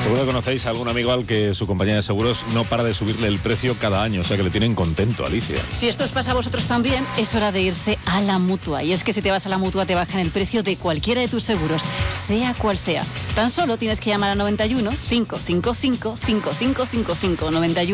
Seguro que conocéis a algún amigo al que su compañía de seguros no para de subirle el precio cada año, o sea que le tienen contento, Alicia. Si esto os pasa a vosotros también, es hora de irse a la Mutua. Y es que si te vas a la Mutua te bajan el precio de cualquiera de tus seguros, sea cual sea. Tan solo tienes que llamar a 91 555 5555 91